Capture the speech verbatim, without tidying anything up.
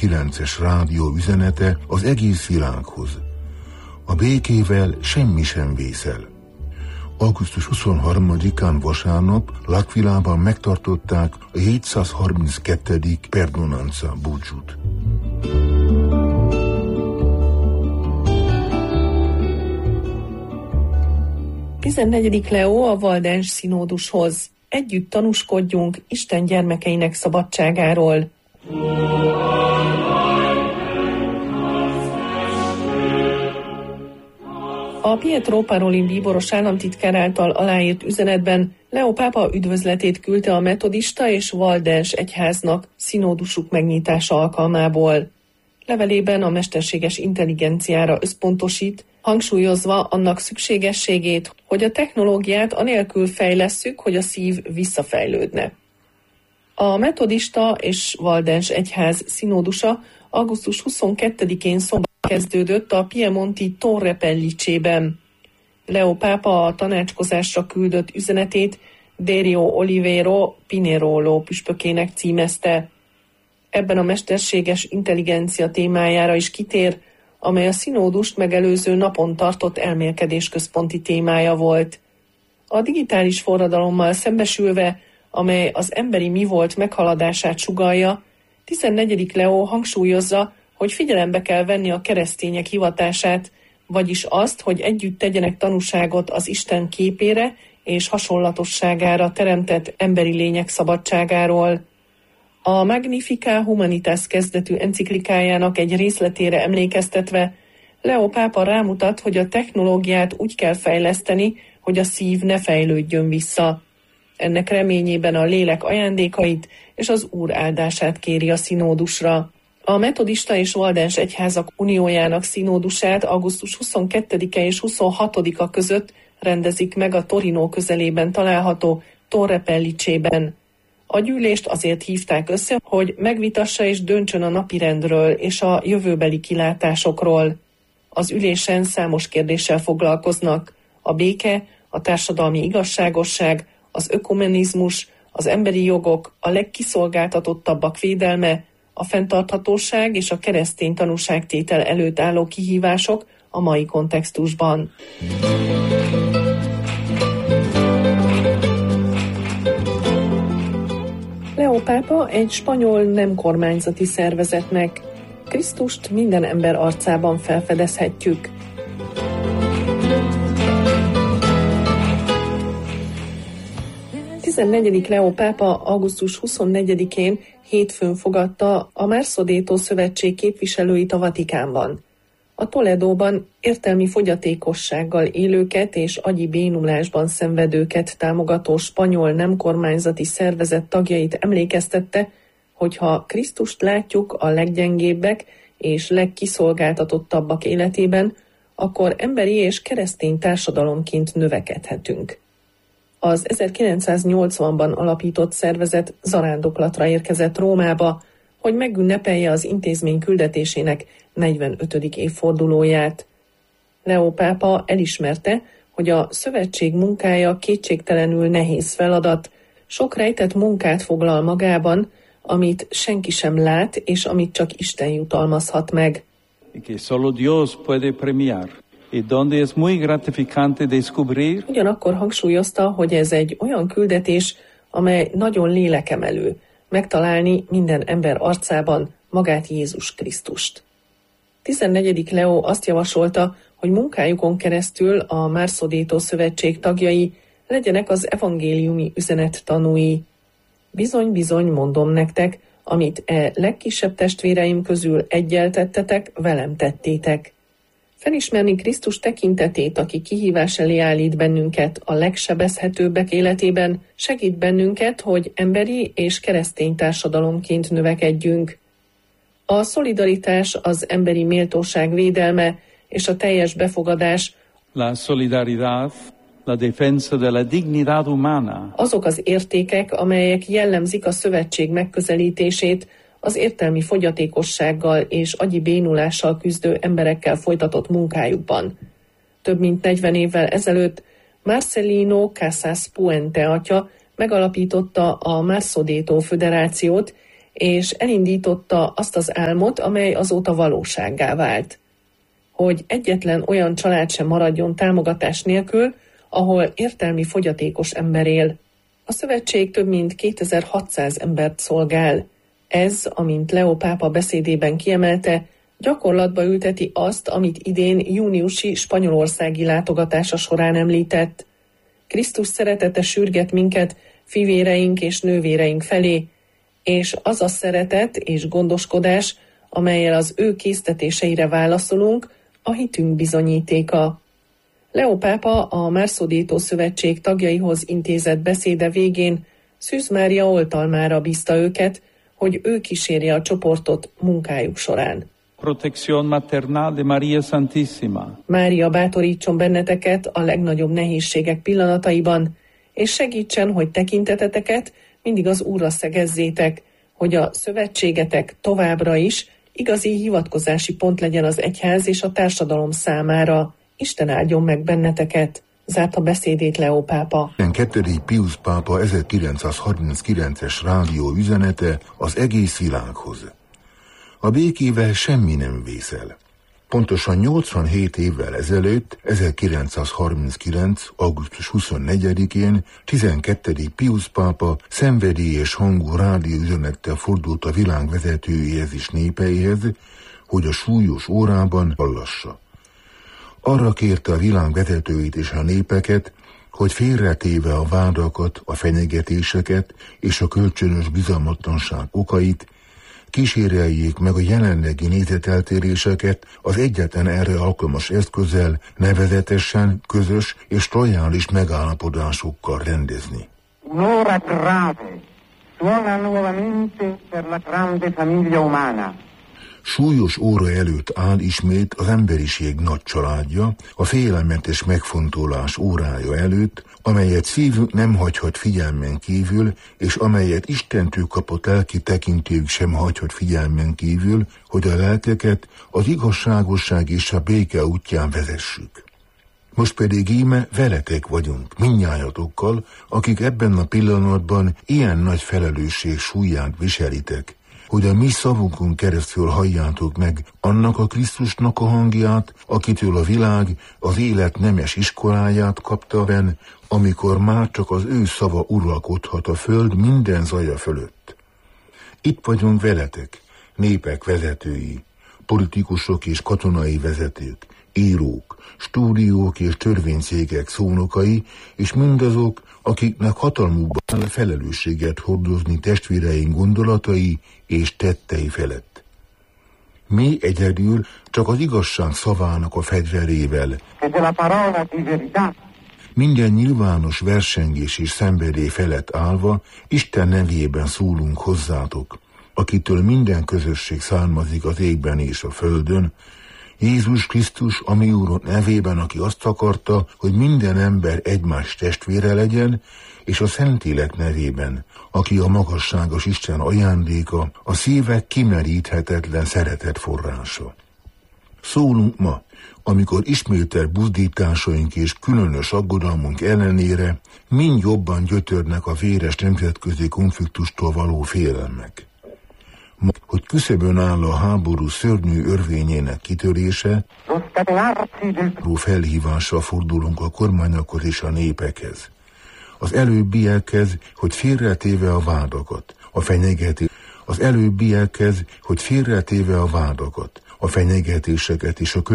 tizenkilences rádió üzenete az egész világhoz. A békével semmi sem vészel. augusztus huszonharmadikán vasárnap L'Aquilában megtartották a hétszázharminckettedik Perdonanza búcsút. tizennegyedik Leó a Valdens színódushoz. Együtt tanúskodjunk Isten gyermekeinek szabadságáról. A Pietro Parolin bíboros államtitkár által aláírt üzenetben Leó pápa üdvözletét küldte a metodista és Valdens egyháznak színódusuk megnyitása alkalmából. Levelében a mesterséges intelligenciára összpontosít, hangsúlyozva annak szükségességét, hogy a technológiát anélkül fejlesszük, hogy a szív visszafejlődne. A metodista és Valdens egyház színódusa augusztus huszonkettedikén szombaton kezdődött a piemonti Torre Pellicében. Leó pápa a tanácskozásra küldött üzenetét Derio Oliveira Pinerolo püspökének címezte. Ebben a mesterséges intelligencia témájára is kitér, amely a színódust megelőző napon tartott elmélkedés központi témája volt. A digitális forradalommal szembesülve, amely az emberi mi volt meghaladását sugallja, tizennegyedik Leó hangsúlyozza, hogy figyelembe kell venni a keresztények hivatását, vagyis azt, hogy együtt tegyenek tanúságot az Isten képére és hasonlatosságára teremtett emberi lények szabadságáról. A Magnificat Humanitas kezdetű enciklikájának egy részletére emlékeztetve, Leó pápa rámutat, hogy a technológiát úgy kell fejleszteni, hogy a szív ne fejlődjön vissza. Ennek reményében a lélek ajándékait és az Úr áldását kéri a színódusra. A metodista és Valdens egyházak uniójának színódusát augusztus huszonkettedike és huszonhatodika között rendezik meg a Torino közelében található Torre Pellicében. A gyűlést azért hívták össze, hogy megvitassa és döntsön a napirendről és a jövőbeli kilátásokról. Az ülésen számos kérdéssel foglalkoznak: a béke, a társadalmi igazságosság, az ökumenizmus, az emberi jogok, a legkiszolgáltatottabbak védelme, a fenntarthatóság és a keresztény tanúságtétel előtt álló kihívások a mai kontextusban. Leó pápa egy spanyol nem kormányzati szervezetnek: Krisztust minden ember arcában felfedezhetjük. tizennegyedik Leó pápa augusztus huszonnegyedikén hétfőn fogadta a Marsodetto szövetség képviselőit a Vatikánban. A Toledóban értelmi fogyatékossággal élőket és agyi bénulásban szenvedőket támogató spanyol nem kormányzati szervezet tagjait emlékeztette, hogy ha Krisztust látjuk a leggyengébbek és legkiszolgáltatottabbak életében, akkor emberi és keresztény társadalomként növekedhetünk. Az ezerkilencszáznyolcvanban alapított szervezet zarándoklatra érkezett Rómába, hogy megünnepelje az intézmény küldetésének negyvenötödik évfordulóját. Leó pápa elismerte, hogy a szövetség munkája kétségtelenül nehéz feladat, sok rejtett munkát foglal magában, amit senki sem lát, és amit csak Isten jutalmazhat meg. Que solo Dios puede premiar. Y donde es muy gratificante descubrir. Ugyanakkor hangsúlyozta, hogy ez egy olyan küldetés, amely nagyon lélekemelő, megtalálni minden ember arcában magát Jézus Krisztust. tizennegyedik Leó azt javasolta, hogy munkájukon keresztül a Marsodetto szövetség tagjai legyenek az evangéliumi üzenet tanúi. Bizony-bizony mondom nektek, amit e legkisebb testvéreim közül egyel tettetek, velem tettétek. Felismerni Krisztus tekintetét, aki kihívás elé állít bennünket a legsebezhetőbbek életében, segít bennünket, hogy emberi és keresztény társadalomként növekedjünk. A szolidaritás, az emberi méltóság védelme és a teljes befogadás, La solidaridad, la defensa de la dignidad humana. Azok az értékek, amelyek jellemzik a szövetség megközelítését, az értelmi fogyatékossággal és agyi bénulással küzdő emberekkel folytatott munkájukban. Több mint negyven évvel ezelőtt Marcelino Casas Puente atya megalapította a Marsodetto Föderációt, és elindította azt az álmot, amely azóta valósággá vált. Hogy egyetlen olyan család sem maradjon támogatás nélkül, ahol értelmi fogyatékos ember él. A szövetség több mint kétezer-hatszáz embert szolgál. Ez, amint Leó pápa beszédében kiemelte, gyakorlatba ülteti azt, amit idén júniusi spanyolországi látogatása során említett. Krisztus szeretete sürget minket fivéreink és nővéreink felé, és az a szeretet és gondoskodás, amellyel az ő késztetéseire válaszolunk, a hitünk bizonyítéka. Leó pápa a Marsodito szövetség tagjaihoz intézett beszéde végén Szűz Mária oltalmára bízta őket, hogy ő kísérje a csoportot munkájuk során. Protección maternal de María Santísima. Mária bátorítson benneteket a legnagyobb nehézségek pillanataiban, és segítsen, hogy tekinteteteket mindig az Úrra szegezzétek, hogy a szövetségetek továbbra is igazi hivatkozási pont legyen az egyház és a társadalom számára. Isten áldjon meg benneteket, zárta beszédét Leó pápa. tizenkettedik Piusz pápa ezerkilencszázharminckilences rádió üzenete az egész világhoz. A békével semmi nem vészel. Pontosan nyolcvanhét évvel ezelőtt, ezerkilencszázharminckilenc. augusztus huszonnegyedikén tizenkettedik Piusz pápa szenvedélyes hangú rádióüzenettel fordult a világ vezetőihez és népeihez, hogy a súlyos órában hallassa. Arra kérte a világ vezetőit és a népeket, hogy félretéve a vádakat, a fenyegetéseket és a kölcsönös bizalmatlanság okait, kíséreljék meg a jelenlegi nézeteltéréseket az egyetlen erre alkalmas eszközzel, nevezetesen közös és lojális megállapodásokkal rendezni. Un'ora grave suona nuovamente per la grande famiglia umana. Súlyos óra előtt áll ismét az emberiség nagy családja, a félelmetes megfontolás órája előtt, amelyet szívünk nem hagyhat figyelmen kívül, és amelyet Istentől kapott lelki tekintők sem hagyhat figyelmen kívül, hogy a lelkeket az igazságosság és a béke útján vezessük. Most pedig íme veletek vagyunk, mindnyájatokkal, akik ebben a pillanatban ilyen nagy felelősség súlyát viselitek, hogy a mi szavunkon keresztül halljátok meg annak a Krisztusnak a hangját, akitől a világ az élet nemes iskoláját kapta ben, amikor már csak az ő szava uralkodhat a föld minden zaja fölött. Itt vagyunk veletek, népek vezetői, politikusok és katonai vezetők, írók, stúdiók és törvényszékek szónokai, és mindazok, akiknek hatalmukban áll a felelősséget hordozni testvéreink gondolatai és tettei felett. Mi egyedül csak az igazság szavának a fegyverével, minden nyilvános versengés és szenvedély felett állva Isten nevében szólunk hozzátok, akitől minden közösség származik az égben és a földön, Jézus Krisztus, a mi Úrunk nevében, aki azt akarta, hogy minden ember egymás testvére legyen, és a Szentlélek nevében, aki a magasságos Isten ajándéka, a szívek kimeríthetetlen szeretet forrása. Szólunk ma, amikor ismételt buzdításaink és különös aggodalmunk ellenére mind jobban gyötörnek a véres nemzetközi konfliktustól való félelmek. Hogy küszöbön áll a háború szörnyű örvényének kitörése, felhívással fordulunk a kormányokhoz és a népekhez. Az előbbiekhez, hogy félretéve a vádakat, a fenyegetés, az előbbiekhez, hogy félretéve a vádakat, a fenyegetéseket és a